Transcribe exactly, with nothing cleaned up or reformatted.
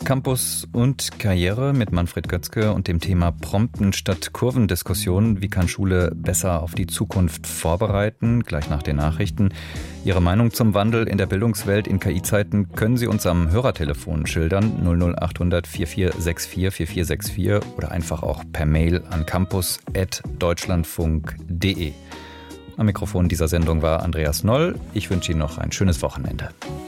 Campus und Karriere mit Manfred Götzke und dem Thema Prompten statt Kurvendiskussion. Wie kann Schule besser auf die Zukunft vorbereiten? Gleich nach den Nachrichten. Ihre Meinung zum Wandel in der Bildungswelt in K I-Zeiten können Sie uns am Hörertelefon schildern. null null achthundert vierundvierzig vierundsechzig vierundvierzig vierundvierzig oder einfach auch per Mail an campus at deutschlandfunk punkt de. Am Mikrofon dieser Sendung war Andreas Noll. Ich wünsche Ihnen noch ein schönes Wochenende.